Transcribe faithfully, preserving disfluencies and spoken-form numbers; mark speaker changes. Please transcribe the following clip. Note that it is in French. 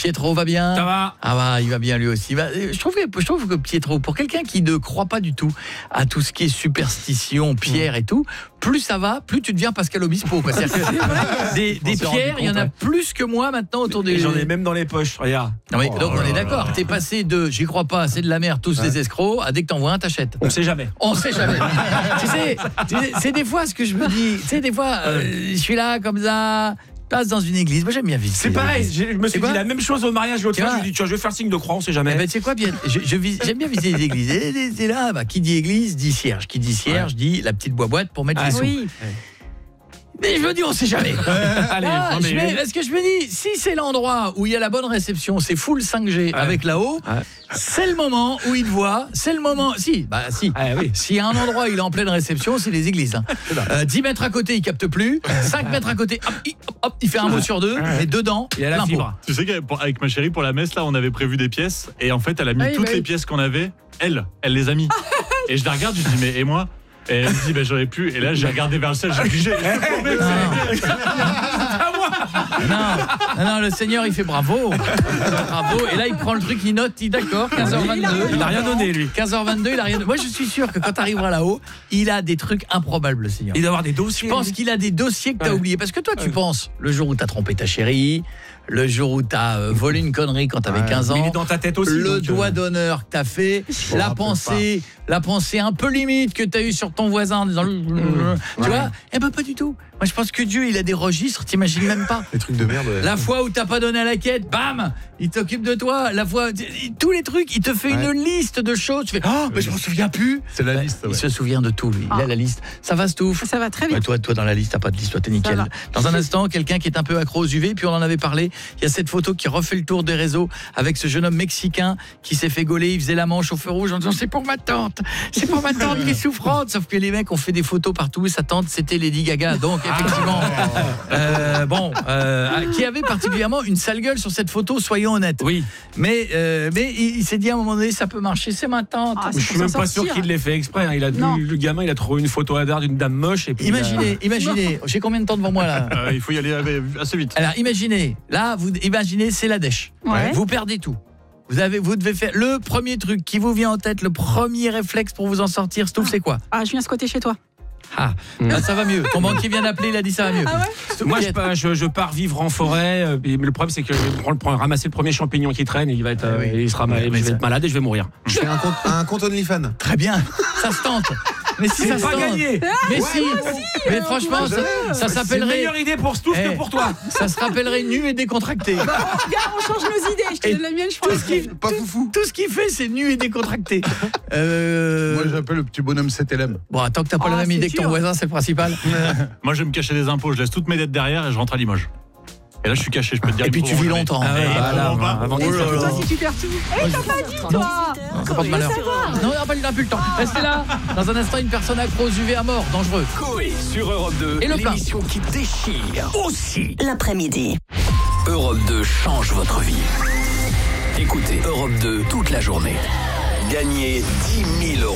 Speaker 1: Pietro va bien?
Speaker 2: Ça va?
Speaker 1: Ah bah, il va bien lui aussi. Bah, je trouve que je trouve que Pietro, pour quelqu'un qui ne croit pas du tout à tout ce qui est superstition, pierre et tout, plus ça va, plus tu deviens Pascal Obispo. Quoi. C'est-à-dire que des, des pierres, il y en a plus que moi maintenant autour des.
Speaker 2: Et j'en ai même dans les poches. Regarde.
Speaker 1: Non, mais,
Speaker 2: Oh
Speaker 1: donc on est
Speaker 2: là
Speaker 1: d'accord.
Speaker 2: là.
Speaker 1: T'es passé de j'y crois pas, c'est de la merde, tous ouais. des escrocs, à dès que t'en vois un, t'achètes.
Speaker 2: On sait jamais.
Speaker 1: On sait jamais. tu sais, c'est des fois ce que je me dis. Tu sais, des fois, euh, je suis là comme ça. Passe dans une église, moi j'aime bien visiter.
Speaker 2: C'est pareil, je me suis dit la même chose au mariage l'autre fois, je lui ai dit tu vois, je vais faire le signe de croix, on sait jamais.
Speaker 1: Eh ben, tu sais quoi, bien, je, je vis, j'aime bien visiter les églises. Et c'est là, bah, qui dit église dit cierge, qui dit cierge ouais. dit la petite boîte pour mettre ah, les sous. Oui. Mais je me dis, on sait jamais. Allez, ah, je mets, parce que je me dis, si c'est l'endroit où il y a la bonne réception, c'est full cinq G ouais. avec là-haut, ouais. c'est le moment où il te voit, c'est le moment. Si, bah si. Ah, oui. S'il y a un endroit où il est en pleine réception, c'est les églises. Hein. Euh, dix mètres à côté, il capte plus. cinq mètres à côté, hop, il, hop, il fait un mot sur deux. Et dedans, il y a la fibre.
Speaker 3: Tu sais qu'avec ma chérie, pour la messe, là, on avait prévu des pièces. Et en fait, elle a mis ah, toutes bah, les oui. pièces qu'on avait. Elle, elle les a mis. Et je la regarde, je dis, mais et moi? Et elle me dit, bah, j'aurais pu. Et là, j'ai regardé vers le ciel, j'ai dit, j'ai
Speaker 1: non, non, le Seigneur, il fait bravo. Bravo. Et là, il prend le truc, il note, il d'accord, quinze heures vingt-deux.
Speaker 2: Il n'a rien donné, lui.
Speaker 1: quinze heures vingt-deux, il a rien donné. Moi, je suis sûr que quand tu arriveras là-haut, il a des trucs improbables, le Seigneur.
Speaker 2: Il doit avoir des dossiers.
Speaker 1: Je pense qu'il a des dossiers que tu as ouais. oubliés. Parce que toi, tu ouais. penses, le jour où tu as trompé ta chérie, le jour où t'as euh, volé une connerie quand t'avais ouais, quinze ans,
Speaker 2: il est dans ta tête aussi,
Speaker 1: le
Speaker 2: donc,
Speaker 1: doigt
Speaker 2: euh...
Speaker 1: d'honneur que t'as fait, la pensée, pas. la pensée un peu limite que t'as eu sur ton voisin en disant, mmh. tu ouais. vois, eh ben pas du tout. Moi je pense que Dieu il a des registres, t'imagines même pas.
Speaker 4: Les trucs de merde. Ouais.
Speaker 1: La fois où t'as pas donné à la quête, bam, il t'occupe de toi. La fois, tous les trucs, il te fait ouais. une liste de choses. Tu fais, oh, mais je m'en souviens plus.
Speaker 4: C'est la bah, liste.
Speaker 1: Il
Speaker 4: ouais.
Speaker 1: se souvient de tout, lui. Il ah. a la liste. Ça va, Stouff?
Speaker 5: Ça va très bien.
Speaker 1: Ouais, toi, toi dans la liste, t'as pas de liste, toi t'es nickel. Dans un instant, quelqu'un qui est un peu accro aux U V, puis on en avait parlé. Il y a cette photo qui refait le tour des réseaux avec ce jeune homme mexicain qui s'est fait gauler, il faisait la manche au feu rouge en disant c'est pour ma tante, c'est pour ma tante qui est souffrante. Sauf que les mecs ont fait des photos partout et sa tante c'était Lady Gaga. Donc effectivement, euh, bon, euh, qui avait particulièrement une sale gueule sur cette photo, soyons honnêtes.
Speaker 2: Oui.
Speaker 1: Mais euh, mais il, il s'est dit à un moment donné ça peut marcher, c'est ma tante.
Speaker 2: Ah, je suis même pas sûr qu'il l'ait fait exprès. Hein. Il a vu, le gamin, il a trouvé une photo à dard d'une dame moche et puis
Speaker 1: imaginez,
Speaker 2: a...
Speaker 1: imaginez. J'ai combien de temps devant moi là?
Speaker 3: euh, Il faut y aller assez vite.
Speaker 1: Alors imaginez, là vous imaginez c'est la dèche. Ouais. Vous perdez tout. Vous avez, vous devez faire le premier truc qui vous vient en tête, le premier réflexe pour vous en sortir. Stouff, ah. c'est quoi?
Speaker 5: Ah, je viens squatter chez toi.
Speaker 1: Ah, mmh. ah, ça va mieux. Ton banquier vient d'appeler, il a dit ça va mieux.
Speaker 5: Ah ouais.
Speaker 2: Moi, je, je, je pars vivre en forêt. Euh, mais le problème, c'est que je vais prendre, prendre, ramasser le premier champignon qui traîne et il va être, euh, ah oui. il sera, ouais, je vais être malade et je vais mourir.
Speaker 4: Je fais un compte, un compte OnlyFans.
Speaker 1: Très bien, ça se tente. Mais si ça
Speaker 2: pas gagné.
Speaker 1: Mais
Speaker 5: ouais,
Speaker 1: si.
Speaker 5: Aussi,
Speaker 1: mais franchement, ça, ça s'appellerait.
Speaker 2: C'est une meilleure idée pour Stouff eh, que pour toi.
Speaker 1: Ça se rappellerait nu et décontracté.
Speaker 5: Bah, regarde, on change nos idées. Je te donne la mienne, je pense.
Speaker 1: Tout ce qui,
Speaker 4: pas foufou.
Speaker 1: Tout ce qu'il fait, c'est nu et décontracté. Euh...
Speaker 4: Moi, j'appelle le petit bonhomme sept L M.
Speaker 1: Bon, tant que t'as pas oh, la même idée dur. que ton voisin, c'est le principal.
Speaker 3: Moi, je vais me cacher des impôts. Je laisse toutes mes dettes derrière et je rentre à Limoges. Et là, je suis caché, je peux te dire.
Speaker 1: Et puis tu vis longtemps.
Speaker 3: Ah ouais,
Speaker 1: ah
Speaker 3: là,
Speaker 1: là,
Speaker 5: avant de toi, si tu perds tout. Eh, t'as pas dit, toi.
Speaker 1: Non, ça porte malheur. Non, il n'a plus le temps. Restez là. Dans un instant, une personne accro aux U V à mort, dangereux.
Speaker 6: Coé sur Europe deux.
Speaker 1: Et le
Speaker 6: l'émission qui déchire aussi
Speaker 7: l'après-midi.
Speaker 6: Europe deux change votre vie. Écoutez Europe deux toute la journée. Gagnez dix mille euros.